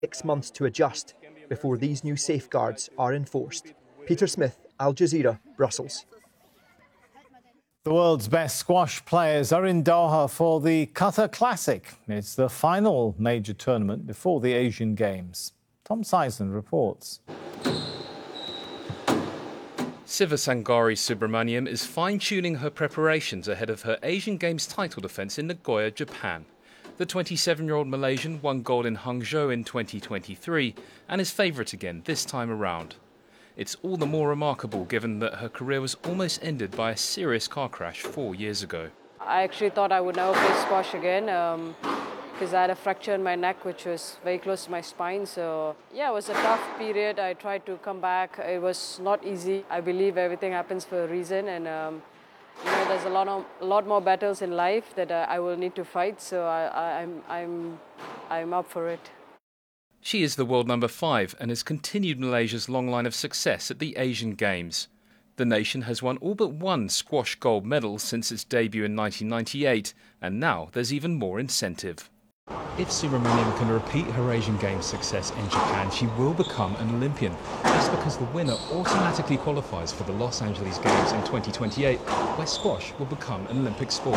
6 months to adjust before these new safeguards are enforced. Peter Smith, Al Jazeera, Brussels. The world's best squash players are in Doha for the Qatar Classic. It's the final major tournament before the Asian Games. Tom Sison reports. Sivasangari Subramaniam is fine-tuning her preparations ahead of her Asian Games title defence in Nagoya, Japan. The 27-year-old Malaysian won gold in Hangzhou in 2023 and is favourite again this time around. It's all the more remarkable given that her career was almost ended by a serious car crash 4 years ago. I actually thought I would never play squash again because I had a fracture in my neck which was very close to my spine. So yeah, it was a tough period. I tried to come back. It was not easy. I believe everything happens for a reason, and there's a lot more battles in life that I will need to fight. So I'm up for it. She is the world number 5 and has continued Malaysia's long line of success at the Asian Games. The nation has won all but one squash gold medal since its debut in 1998, and now there's even more incentive. If Subramaniam can repeat her Asian Games success in Japan, she will become an Olympian. That's because the winner automatically qualifies for the Los Angeles Games in 2028, where squash will become an Olympic sport.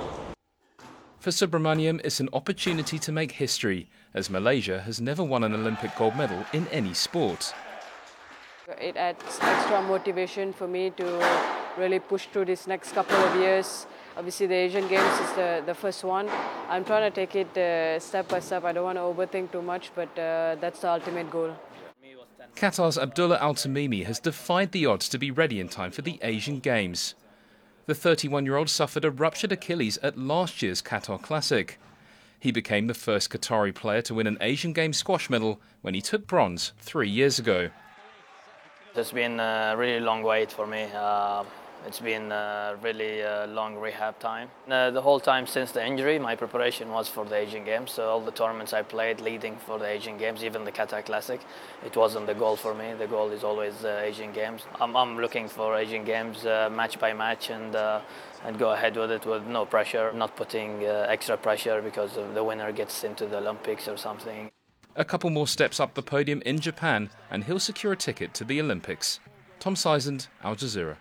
For Subramaniam, it's an opportunity to make history, as Malaysia has never won an Olympic gold medal in any sport. It adds extra motivation for me to really push through these next couple of years. Obviously, the Asian Games is the first one. I'm trying to take it step by step. I don't want to overthink too much, but that's the ultimate goal. Qatar's Abdullah Al-Tamimi has defied the odds to be ready in time for the Asian Games. The 31-year-old suffered a ruptured Achilles at last year's Qatar Classic. He became the first Qatari player to win an Asian Games squash medal when he took bronze 3 years ago. It's been a really long wait for me. It's been a really long rehab time. The whole time since the injury, my preparation was for the Asian Games. So all the tournaments I played leading for the Asian Games, even the Qatar Classic, it wasn't the goal for me. The goal is always Asian Games. I'm looking for Asian Games match by match and go ahead with it with no pressure, not putting extra pressure because the winner gets into the Olympics or something. A couple more steps up the podium in Japan and he'll secure a ticket to the Olympics. Tom Sison, Al Jazeera.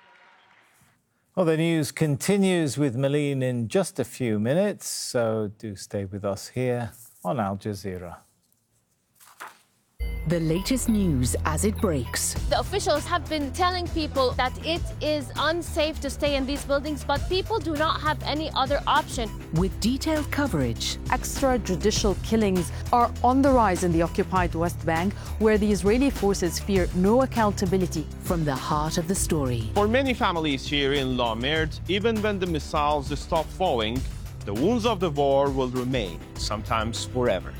Well, the news continues with Malene in just a few minutes, so do stay with us here on Al Jazeera. The latest news as it breaks. The officials have been telling people that it is unsafe to stay in these buildings, but people do not have any other option. With detailed coverage. Extrajudicial killings are on the rise in the occupied West Bank, where the Israeli forces fear no accountability. From the heart of the story. For many families here in La Merde, even when the missiles stop falling, the wounds of the war will remain, sometimes forever.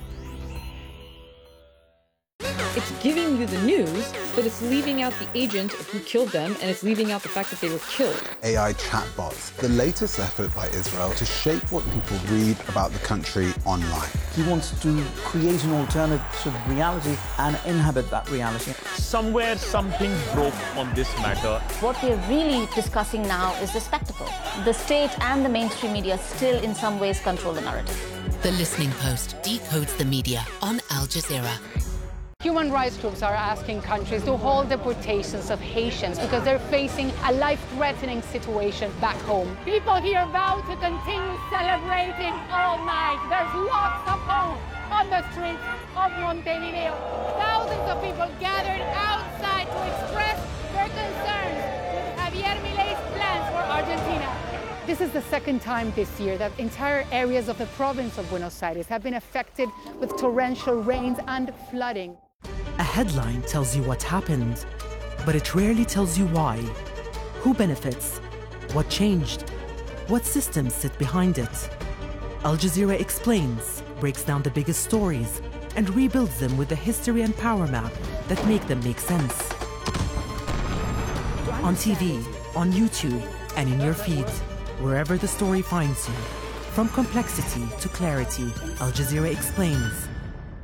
It's giving you the news, but it's leaving out the agent who killed them, and it's leaving out the fact that they were killed. AI chatbots, the latest effort by Israel to shape what people read about the country online. He wants to create an alternative reality and inhabit that reality. Somewhere something broke on this matter. What we're really discussing now is the spectacle. The state and the mainstream media still in some ways control the narrative. The Listening Post decodes the media on Al Jazeera. Human rights groups are asking countries to hold deportations of Haitians because they're facing a life-threatening situation back home. People here vow to continue celebrating all night. There's lots of hope on the streets of Montevideo. Thousands of people gathered outside to express their concerns with Javier Milei's plans for Argentina. This is the second time this year that entire areas of the province of Buenos Aires have been affected with torrential rains and flooding. A headline tells you what happened, but it rarely tells you why. Who benefits? What changed? What systems sit behind it? Al Jazeera explains, breaks down the biggest stories, and rebuilds them with the history and power map that make them make sense. On TV, on YouTube, and in your feed, wherever the story finds you. From complexity to clarity, Al Jazeera explains.